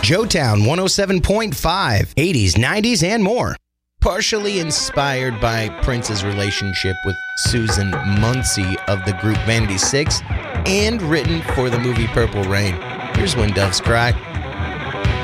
Joetown 107.5, 80s, 90s, and more. Partially inspired by Prince's relationship with Susan Muncie of the group Vanity Six, and written for the movie Purple Rain. Here's When Doves Cry.